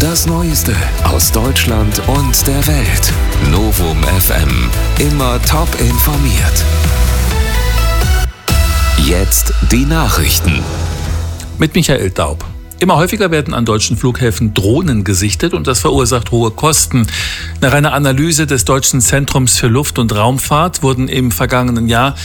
Das Neueste aus Deutschland und der Welt. Novum FM. Immer top informiert. Jetzt die Nachrichten. Mit Michael Daub. Immer häufiger werden an deutschen Flughäfen Drohnen gesichtet und das verursacht hohe Kosten. Nach einer Analyse des Deutschen Zentrums für Luft- und Raumfahrt wurden im vergangenen Jahr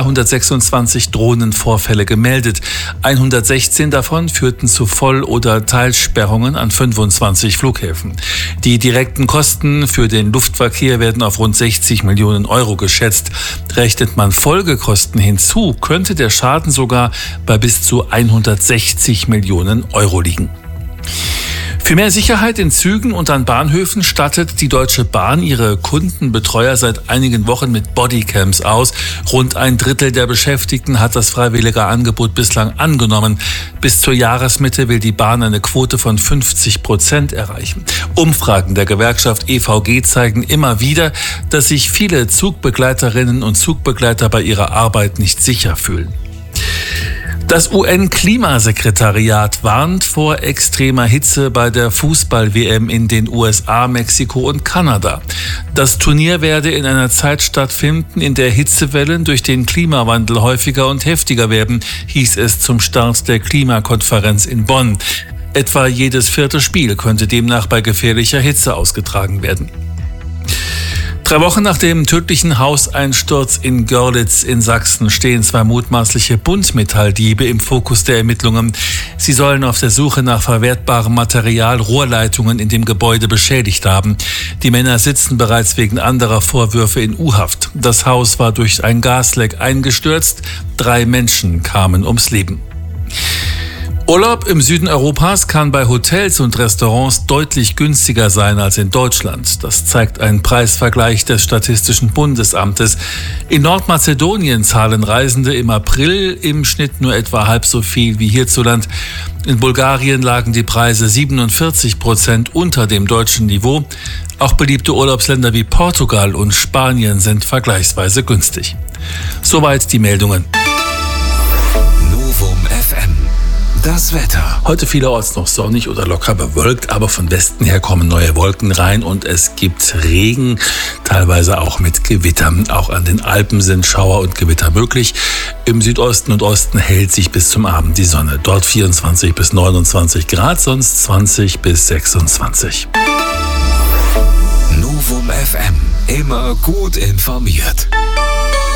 226 Drohnenvorfälle gemeldet. 116 davon führten zu Voll- oder Teilsperrungen an 25 Flughäfen. Die direkten Kosten für den Luftverkehr werden auf rund 60 Millionen Euro geschätzt. Rechnet man Folgekosten hinzu, könnte der Schaden sogar bei bis zu 160 Millionen Euro liegen. Für mehr Sicherheit in Zügen und an Bahnhöfen stattet die Deutsche Bahn ihre Kundenbetreuer seit einigen Wochen mit Bodycams aus. Rund ein Drittel der Beschäftigten hat das freiwillige Angebot bislang angenommen. Bis zur Jahresmitte will die Bahn eine Quote von 50% erreichen. Umfragen der Gewerkschaft EVG zeigen immer wieder, dass sich viele Zugbegleiterinnen und Zugbegleiter bei ihrer Arbeit nicht sicher fühlen. Das UN-Klimasekretariat warnt vor extremer Hitze bei der Fußball-WM in den USA, Mexiko und Kanada. Das Turnier werde in einer Zeit stattfinden, in der Hitzewellen durch den Klimawandel häufiger und heftiger werden, hieß es zum Start der Klimakonferenz in Bonn. Etwa jedes 4. Spiel könnte demnach bei gefährlicher Hitze ausgetragen werden. 3 Wochen nach dem tödlichen Hauseinsturz in Görlitz in Sachsen stehen 2 mutmaßliche Buntmetalldiebe im Fokus der Ermittlungen. Sie sollen auf der Suche nach verwertbarem Material Rohrleitungen in dem Gebäude beschädigt haben. Die Männer sitzen bereits wegen anderer Vorwürfe in U-Haft. Das Haus war durch ein Gasleck eingestürzt. 3 Menschen kamen ums Leben. Urlaub im Süden Europas kann bei Hotels und Restaurants deutlich günstiger sein als in Deutschland. Das zeigt ein Preisvergleich des Statistischen Bundesamtes. In Nordmazedonien zahlen Reisende im April im Schnitt nur etwa halb so viel wie hierzulande. In Bulgarien lagen die Preise 47% unter dem deutschen Niveau. Auch beliebte Urlaubsländer wie Portugal und Spanien sind vergleichsweise günstig. Soweit die Meldungen. Novum FM. Das Wetter. Heute vielerorts noch sonnig oder locker bewölkt, aber von Westen her kommen neue Wolken rein und es gibt Regen, teilweise auch mit Gewittern. Auch an den Alpen sind Schauer und Gewitter möglich. Im Südosten und Osten hält sich bis zum Abend die Sonne. Dort 24 bis 29 Grad, sonst 20 bis 26. Novum FM. Immer gut informiert.